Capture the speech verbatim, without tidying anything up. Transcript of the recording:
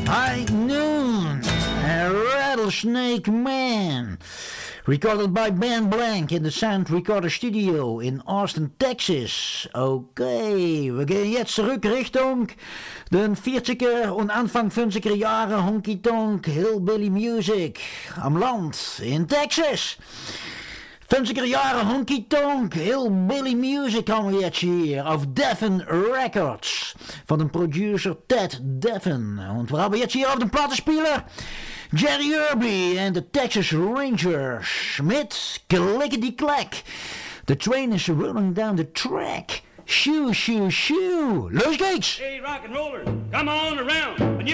High Noon and Rattlesnake Man. Recorded by Ben Blank in de Sound Recorder Studio in Austin, Texas. Okay, wir gehen jetzt zurück Richtung den vierziger und Anfang fünfziger Jahre Honky Tonk Hillbilly Music am Land in Texas. fünfziger Jahre Honky Tonk Hillbilly Music haben wir jetzt hier auf Deffen Records von dem Producer Ted Deffen. Und wir haben jetzt hier auf dem Plattenspieler Jerry Irby and the Texas Rangers mit Clickety Clack. The train is rolling down the track. Shoo, shoo, shoo. Los geht's! Hey, rock and rollers, come on around. When you